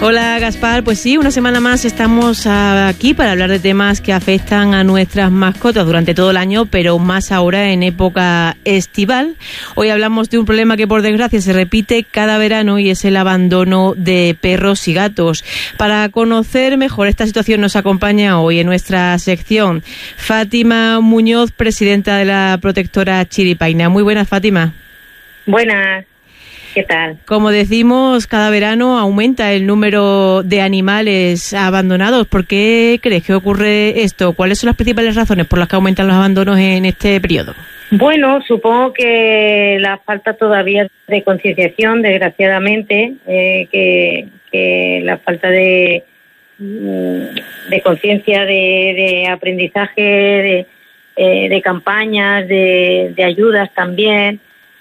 Hola Gaspar, pues sí, una semana más estamos aquí para hablar de temas que afectan a nuestras mascotas durante todo el año, pero más ahora en época estival. Hoy hablamos de un problema que por desgracia se repite cada verano y es el abandono de perros y gatos. Para conocer mejor esta situación nos acompaña hoy en nuestra sección Fátima Muñoz, presidenta de la protectora Chiripaina. Muy buenas, Fátima. Buenas. ¿Qué tal? Como decimos, cada verano aumenta el número de animales abandonados. ¿Por qué crees que ocurre esto? ¿Cuáles son las principales razones por las que aumentan los abandonos en este periodo? Bueno, supongo que la falta todavía de concienciación, desgraciadamente, que la falta de conciencia, de aprendizaje, de campañas, de ayudas también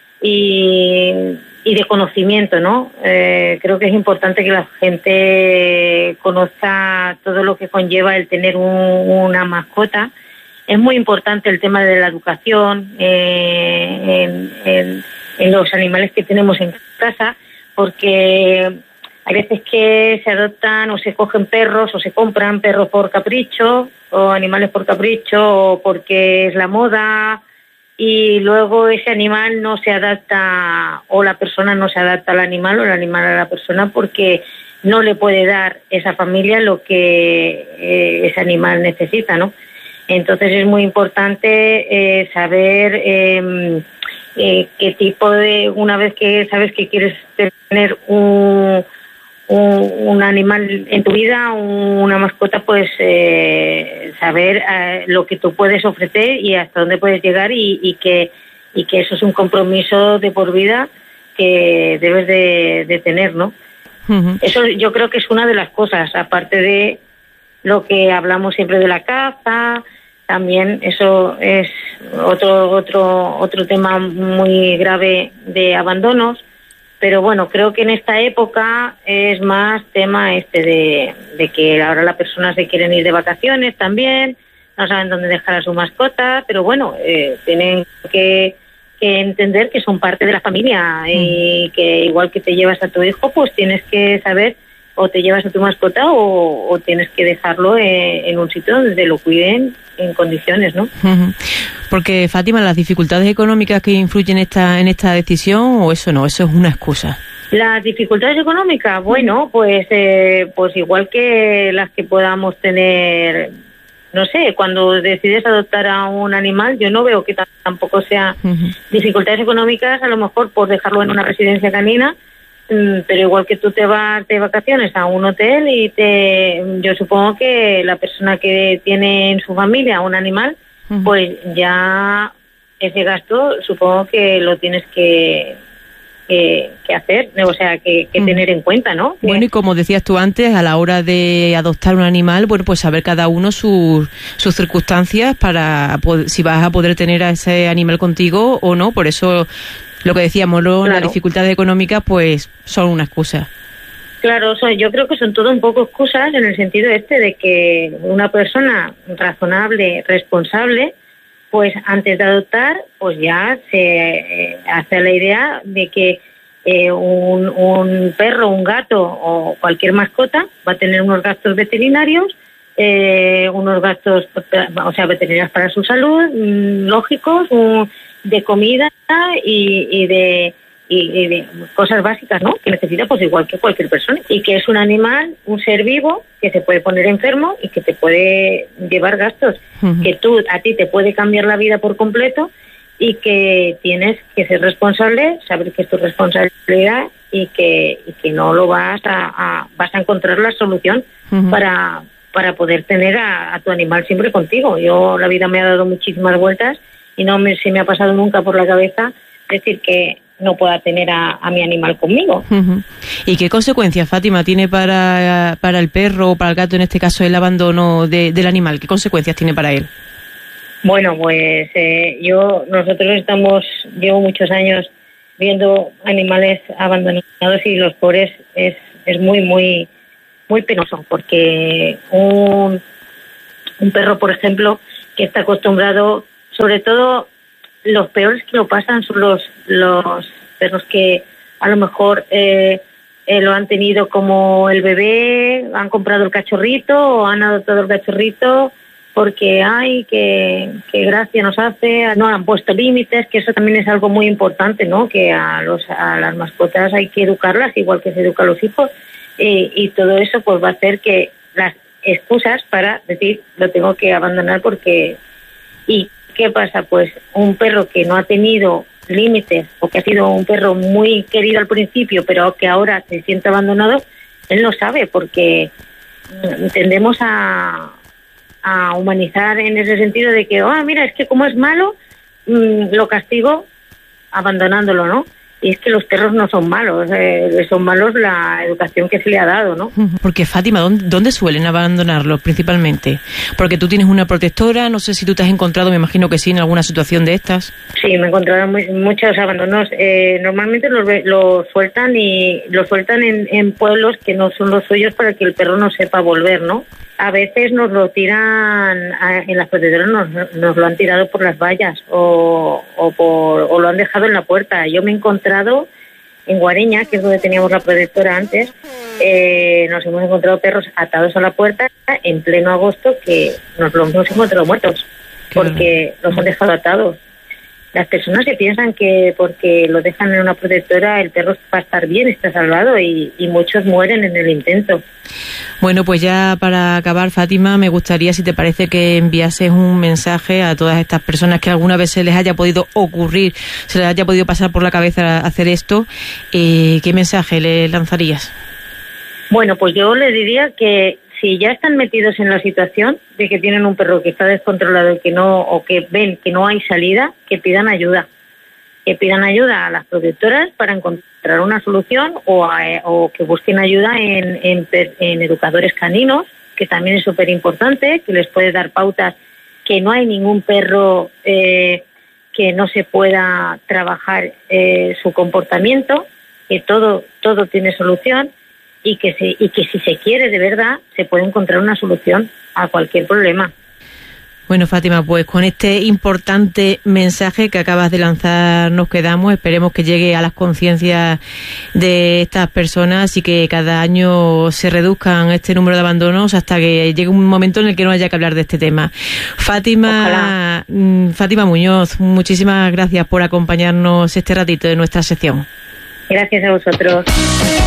y de conocimiento, ¿no? Creo que es importante que la gente conozca todo lo que conlleva el tener una mascota. Es muy importante el tema de la educación en los animales que tenemos en casa, porque hay veces que se adoptan o se cogen perros o se compran perros por capricho o animales por capricho o porque es la moda, y luego ese animal no se adapta o la persona no se adapta al animal o el animal a la persona porque no le puede dar esa familia lo que ese animal necesita, ¿no? Entonces es muy importante saber qué tipo de, una vez que sabes que quieres tener un animal en tu vida, una mascota, pues saber lo que tú puedes ofrecer y hasta dónde puedes llegar y que eso es un compromiso de por vida que debes de tener, ¿no? Uh-huh. Eso yo creo que es una de las cosas, aparte de lo que hablamos siempre de la caza, también eso es otro tema muy grave de abandonos. Pero bueno, creo que en esta época es más tema de que ahora las personas se quieren ir de vacaciones también, no saben dónde dejar a su mascota, pero bueno, tienen que entender que son parte de la familia y que igual que te llevas a tu hijo, pues tienes que saber o te llevas a tu mascota o tienes que dejarlo en un sitio donde lo cuiden en condiciones, ¿no? Uh-huh. Porque, Fátima, las dificultades económicas que influyen en esta decisión, o eso no, eso es una excusa. Las dificultades económicas, bueno, pues igual que las que podamos tener, no sé, cuando decides adoptar a un animal, yo no veo que tampoco sea dificultades económicas, a lo mejor por dejarlo en una residencia canina, pero igual que tú te vas de vacaciones a un hotel yo supongo que la persona que tiene en su familia un animal, pues ya ese gasto supongo que lo tienes que hacer, o sea, que tener en cuenta, ¿no? Bueno, y como decías tú antes, a la hora de adoptar un animal, bueno, pues saber cada uno sus circunstancias para si vas a poder tener a ese animal contigo o no. Por eso lo que decíamos, claro, las dificultades económicas pues son una excusa. Claro, yo creo que son todo un poco excusas en el sentido de que una persona razonable, responsable, pues antes de adoptar, pues ya se hace la idea de que un perro, un gato o cualquier mascota va a tener unos gastos veterinarios, unos gastos, o sea, veterinarios para su salud, lógicos, de comida y de cosas básicas, ¿no? Que necesita pues igual que cualquier persona, y que es un animal, un ser vivo que se puede poner enfermo y que te puede llevar gastos, que a ti te puede cambiar la vida por completo y que tienes que ser responsable, saber que es tu responsabilidad y que no lo vas a encontrar la solución para poder tener a tu animal siempre contigo. La vida me ha dado muchísimas vueltas y no se me ha pasado nunca por la cabeza decir que no pueda tener a mi animal conmigo. Uh-huh. ¿Y qué consecuencias, Fátima, tiene para el perro o para el gato, en este caso, el abandono del animal? ¿Qué consecuencias tiene para él? Bueno, pues nosotros llevo muchos años viendo animales abandonados y los pobres es muy, muy, muy penoso, porque un perro, por ejemplo, que está acostumbrado, sobre todo los peores que lo pasan son los perros que a lo mejor lo han tenido como el bebé, han comprado el cachorrito o han adoptado el cachorrito porque ay, que gracia nos hace, no han puesto límites, que eso también es algo muy importante, ¿no? Que a las mascotas hay que educarlas igual que se educa a los hijos, y todo eso pues va a hacer que las excusas para decir lo tengo que abandonar porque... ¿Y qué pasa? Pues un perro que no ha tenido límites o que ha sido un perro muy querido al principio pero que ahora se siente abandonado, él no sabe porque tendemos a humanizar en ese sentido de que, mira, es que como es malo, lo castigo abandonándolo, ¿no? Y es que los perros no son malos, son malos la educación que se le ha dado, ¿no? Porque, Fátima, ¿dónde suelen abandonarlos principalmente? Porque tú tienes una protectora, no sé si tú te has encontrado, me imagino que sí, en alguna situación de estas. Sí, me he encontrado muchos abandonos. Normalmente los sueltan en pueblos que no son los suyos para que el perro no sepa volver, ¿no? A veces nos lo tiran en las protectoras, nos lo han tirado por las vallas o lo han dejado en la puerta. Yo me he encontrado en Guareña, que es donde teníamos la protectora antes, nos hemos encontrado perros atados a la puerta en pleno agosto que nos los hemos encontrado muertos porque los han dejado atados. Las personas se piensan que porque lo dejan en una protectora el perro va a estar bien, está salvado y muchos mueren en el intento. Bueno, pues ya para acabar, Fátima, me gustaría, si te parece, que enviases un mensaje a todas estas personas que alguna vez se les haya podido ocurrir, se les haya podido pasar por la cabeza hacer esto. ¿Qué mensaje le lanzarías? Bueno, pues yo le diría que si ya están metidos en la situación de que tienen un perro que está descontrolado y que no, o que ven que no hay salida, que pidan ayuda. Que pidan ayuda a las protectoras para encontrar una solución o que busquen ayuda en educadores caninos, que también es súper importante, que les puede dar pautas, que no hay ningún perro que no se pueda trabajar su comportamiento, que todo tiene solución y que si se quiere de verdad se puede encontrar una solución a cualquier problema. Bueno, Fátima, pues con este importante mensaje que acabas de lanzar nos quedamos. Esperemos que llegue a las conciencias de estas personas y que cada año se reduzcan este número de abandonos hasta que llegue un momento en el que no haya que hablar de este tema. Fátima Muñoz, muchísimas gracias por acompañarnos este ratito de nuestra sección. Gracias a vosotros.